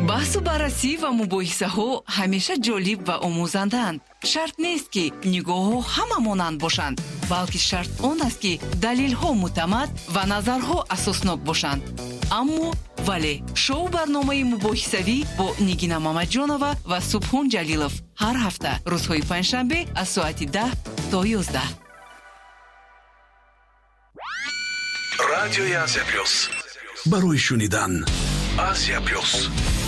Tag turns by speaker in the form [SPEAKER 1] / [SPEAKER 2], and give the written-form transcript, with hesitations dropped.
[SPEAKER 1] баҳсу баррасӣ ва мубоҳисаҳо ҳамеша ҷолиб ва омӯзанданд. шарт нест ки нигоҳҳо ҳама монанд бошанд, балки шарт он аст ки далелҳо муътамад ва назарҳо асоснок бошанд. аммо вале шоу барномаи мубоҳисавӣ бо Нигина Мамаҷонова ва Субҳон Ҷалилов ҳар ҳафта рӯзҳои панҷшанбе аз соати 10 то 11.
[SPEAKER 2] Радиои Азия Плюс. Барои шунидан Азия Плюс.